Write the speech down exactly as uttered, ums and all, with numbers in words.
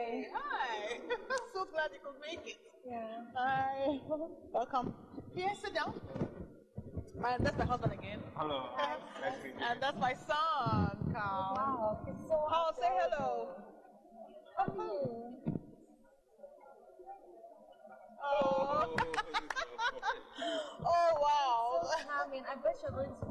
Hi. Hi. So glad you could make it. Yeah. Hi. Welcome. Here, sit down. My, that's my husband again. Hello. Nice to meet you. And that's my son, Carl. Wow. It's so Carl, say hello. Hello. Oh. Oh, wow. So charming. I bet you're going to